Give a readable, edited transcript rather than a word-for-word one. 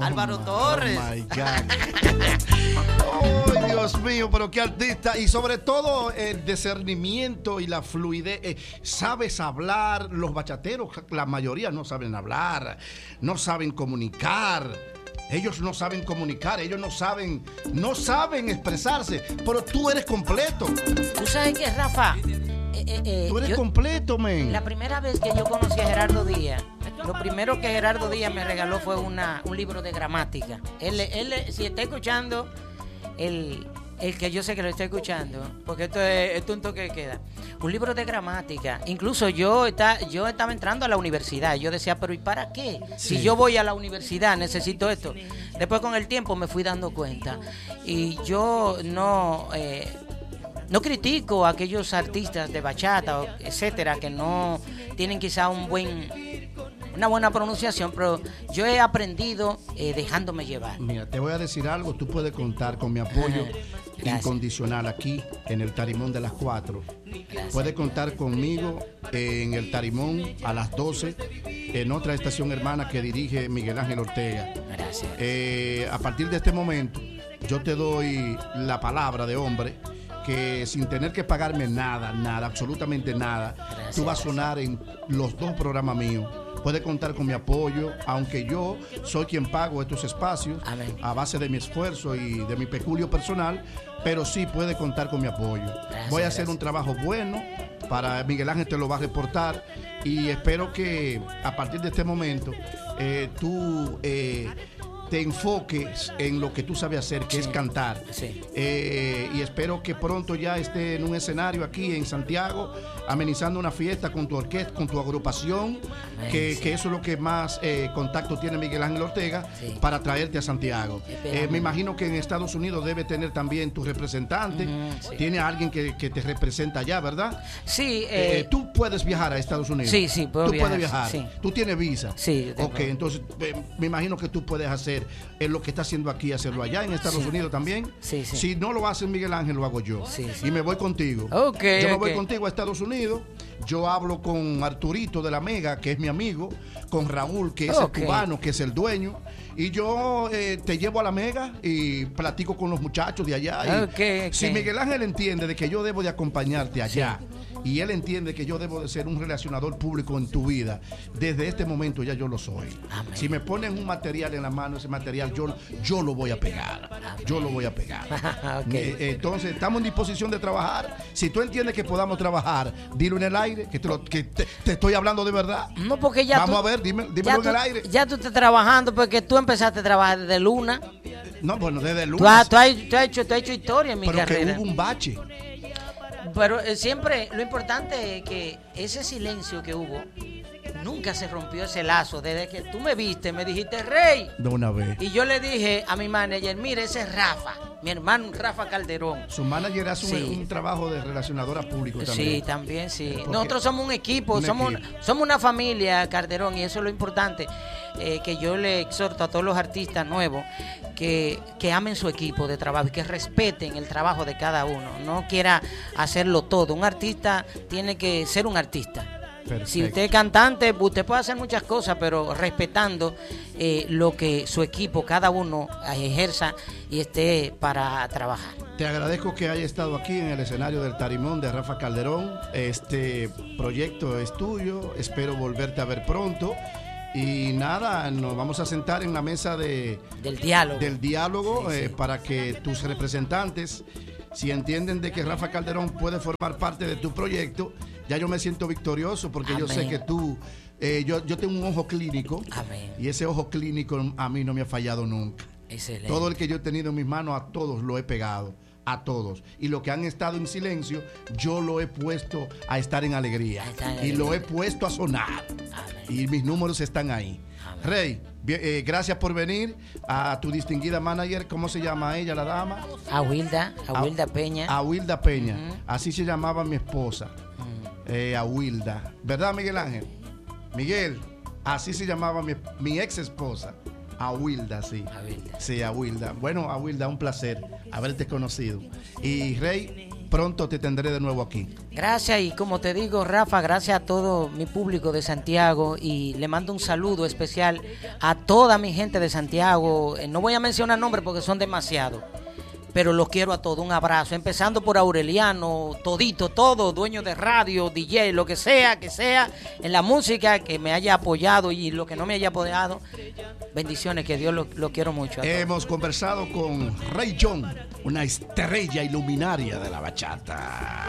Álvaro Torres. Oh my God. Oh, Dios mío, pero qué artista. Y sobre todo el discernimiento y la fluidez. Sabes hablar. Los bachateros, la mayoría no saben hablar, no saben comunicar. Ellos no saben comunicar, ellos no saben expresarse, pero tú eres completo. ¿Tú sabes qué, Rafa? Tú eres completo, men. La primera vez que yo conocí a Gerardo Díaz, lo primero que Gerardo Díaz me regaló fue un libro de gramática. Él si está escuchando, el que yo sé que lo está escuchando, porque esto es un toque que queda. Un libro de gramática. Incluso yo estaba entrando a la universidad. Yo decía, pero ¿y para qué? Sí. Si yo voy a la universidad, necesito esto. Después con el tiempo me fui dando cuenta. Y yo no No critico a aquellos artistas de bachata, etcétera, que no tienen quizá una buena pronunciación, pero yo he aprendido dejándome llevar. Mira, te voy a decir algo, tú puedes contar con mi apoyo incondicional aquí en el Tarimón de las 4. Gracias. Puedes contar conmigo en el Tarimón a las 12 en otra estación hermana que dirige Miguel Ángel Ortega. Gracias. A partir de este momento yo te doy la palabra de hombre que sin tener que pagarme nada, absolutamente nada, Gracias. tú vas a sonar en los 2 programas míos. Puede contar con mi apoyo, aunque yo soy quien pago estos espacios. Amén. A base de mi esfuerzo y de mi peculio personal, pero sí puede contar con mi apoyo. Voy a hacer un trabajo bueno, para Miguel Ángel te lo va a reportar, y espero que a partir de este momento tú te enfoques en lo que tú sabes hacer, que es cantar. Sí. Y espero que pronto ya esté en un escenario aquí en Santiago, amenizando una fiesta con tu orquesta, con tu agrupación, que eso es lo que más contacto tiene Miguel Ángel Ortega, para traerte a Santiago. Me imagino que en Estados Unidos debe tener también tu representante. Sí. Tiene a alguien que te representa allá, ¿verdad? Sí. ¿Tú puedes viajar a Estados Unidos? Sí, puedo viajar. ¿Tú puedes viajar? Sí. ¿Tú tienes visa? Sí, yo tengo. Ok, entonces me imagino que tú puedes hacer lo que está haciendo aquí, hacerlo allá en Estados Unidos también. Sí. Si no lo hace Miguel Ángel, lo hago yo. Sí. Y me voy contigo. Yo me voy contigo a Estados Unidos. Yo hablo con Arturito de la Mega, que es mi amigo, con Raúl, que es el cubano, que es el dueño. Y yo te llevo a la Mega y platico con los muchachos de allá. Y si Miguel Ángel entiende de que yo debo de acompañarte allá, y él entiende que yo debo de ser un relacionador público en tu vida, desde este momento ya yo lo soy. Amén. Si me ponen un material en la mano, ese material yo lo voy a pegar. Amén. Yo lo voy a pegar. Entonces estamos en disposición de trabajar. Si tú entiendes que podamos trabajar, dilo en el aire, que te estoy hablando de verdad. No, porque ya vamos a ver, dímelo en el aire. Ya tú estás trabajando, porque tú empezaste a trabajar desde Luna. No, bueno, desde el lunes. Tú has hecho historia en mi carrera. Pero que hubo un bache. Pero siempre lo importante es que ese silencio que hubo, nunca se rompió ese lazo. Desde que tú me viste, me dijiste, Rey. De una vez. Y yo le dije a mi manager, mire, ese es Rafa, mi hermano Rafa Calderón. Su manager hace un trabajo de relacionadora público también. Sí, también, sí. Nosotros somos un equipo, somos una familia, Calderón, y eso es lo importante, que yo le exhorto a todos los artistas nuevos que amen su equipo de trabajo y que respeten el trabajo de cada uno. No quiera hacerlo todo. Un artista tiene que ser un artista. Perfecto. Si usted es cantante, usted puede hacer muchas cosas, pero respetando lo que su equipo, cada uno ejerza y esté para trabajar. Te agradezco que haya estado aquí en el escenario del Tarimón de Rafa Calderón. Este proyecto es tuyo, espero volverte a ver pronto. Y nada, nos vamos a sentar en la mesa del diálogo para que tus representantes, si entienden de que Rafa Calderón puede formar parte de tu proyecto, ya yo me siento victorioso, porque yo sé que tú, yo tengo un ojo clínico. Amén. Y ese ojo clínico a mí no me ha fallado nunca. Excelente. Todo el que yo he tenido en mis manos, a todos lo he pegado, a todos. Y lo que han estado en silencio, yo lo he puesto a estar en alegría. Y lo he puesto a sonar. Amén. Y mis números están ahí. Amén. Rey, gracias por venir. A tu distinguida manager, ¿cómo se llama ella, la dama? Awilda Peña. Awilda Peña. Así se llamaba mi esposa. Awilda. ¿Verdad, Miguel Ángel? Miguel, así se llamaba mi ex esposa. Awilda, sí. Awilda. Sí, Awilda. Bueno, Awilda, un placer haberte conocido. Y Rey, pronto te tendré de nuevo aquí. Gracias, y como te digo, Rafa, gracias a todo mi público de Santiago, y le mando un saludo especial a toda mi gente de Santiago. No voy a mencionar nombres porque son demasiados, pero los quiero a todos. Un abrazo, empezando por Aureliano, todito, todo, dueño de radio, DJ, lo que sea en la música, que me haya apoyado, y lo que no me haya apoyado, bendiciones, que Dios lo quiero mucho. Hemos conversado con Ray John, una estrella iluminaria de la bachata.